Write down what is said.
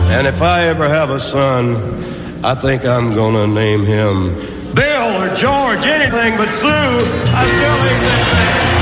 And if I ever have a son, I think I'm gonna name him Bill or George, anything but Sue. I still ain't that.